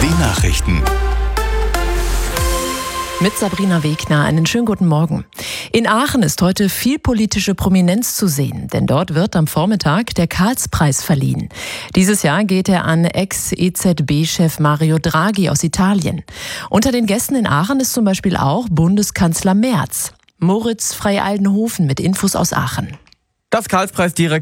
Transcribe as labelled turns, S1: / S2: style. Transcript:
S1: Die Nachrichten.
S2: Mit Sabrina Wegner, einen schönen guten Morgen. In Aachen ist heute viel politische Prominenz zu sehen, denn dort wird am Vormittag der Karlspreis verliehen. Dieses Jahr geht er an Ex-EZB-Chef Mario Draghi aus Italien. Unter den Gästen in Aachen ist zum Beispiel auch Bundeskanzler Merz. Moritz Frey-Aldenhofen mit Infos aus Aachen.
S3: Das Karlspreis-Direkt